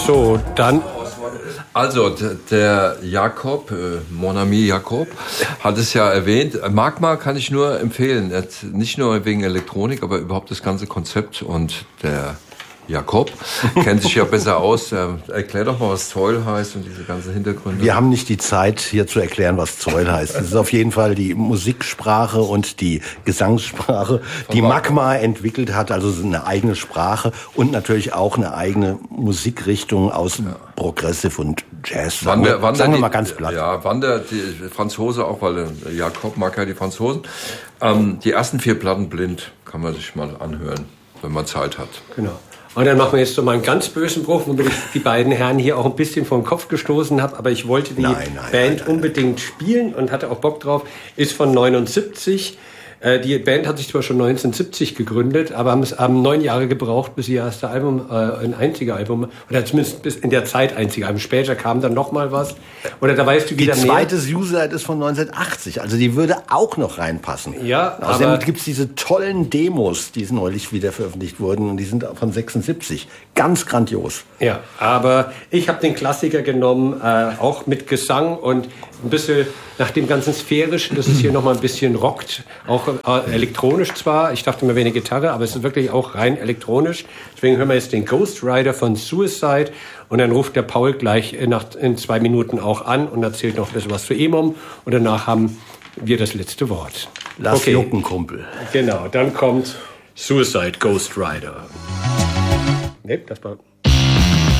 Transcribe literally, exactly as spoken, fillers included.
So, dann... Also, der Jakob, äh, Mon ami Jakob, hat es ja erwähnt. Magma kann ich nur empfehlen. Nicht nur wegen Elektronik, aber überhaupt das ganze Konzept. Und der Jakob kennt sich ja besser aus. Erklär doch mal, was Zoil heißt und diese ganzen Hintergründe. Wir haben nicht die Zeit, hier zu erklären, was Zoil heißt. Das ist auf jeden Fall die Musiksprache und die Gesangssprache, die Magma entwickelt hat. Also eine eigene Sprache und natürlich auch eine eigene Musikrichtung aus ja. Progressive und Jazz. Wann der, wann sagen wir die, mal ganz platt. Ja, wann der die Franzose auch, weil Jakob mag ja die Franzosen. Ähm, die ersten vier Platten blind kann man sich mal anhören, wenn man Zeit hat. Genau. Und dann machen wir jetzt so mal einen ganz bösen Bruch, womit ich die beiden Herren hier auch ein bisschen vor den Kopf gestoßen habe. Aber ich wollte die nein, nein, Band nein, nein, unbedingt spielen und hatte auch Bock drauf. Ist von neunundsiebzig. Die Band hat sich zwar schon neunzehnhundertsiebzig gegründet, aber haben es haben neun Jahre gebraucht, bis ihr erste Album, äh, ein einziger Album, oder zumindest bis in der Zeit einziger Album. Später kam dann noch mal was. Oder da weißt du wieder mehr. Die zweite Suicide ist von neunzehnhundertachtzig, also die würde auch noch reinpassen. Ja, außerdem aber gibt's diese tollen Demos, die neulich wieder veröffentlicht wurden und die sind von sechsundsiebzig. Ganz grandios. Ja, aber ich habe den Klassiker genommen, äh, auch mit Gesang und ein bisschen nach dem ganzen Sphärischen, dass es hier noch mal ein bisschen rockt, auch äh, elektronisch zwar, ich dachte mir wäre eine Gitarre, aber es ist wirklich auch rein elektronisch. Deswegen hören wir jetzt den Ghost Rider von Suicide und dann ruft der Paul gleich nach, in zwei Minuten auch an und erzählt noch ein bisschen was zu E-Mom und danach haben wir das letzte Wort. Lass okay. jucken, Kumpel. Genau, dann kommt Suicide Ghost Rider. Nee, das war...